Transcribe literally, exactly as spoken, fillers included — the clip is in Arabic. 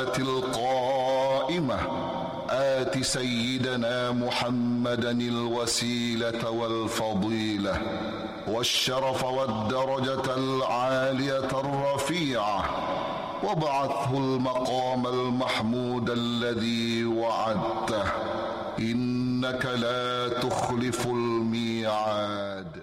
الصلاة القائمة آت سيدنا محمدا الوسيلة والفضيلة والشرف والدرجة العالية الرفيعة، وابعثه المقام المحمود الذي وعدته، إنك لا تخلف الميعاد.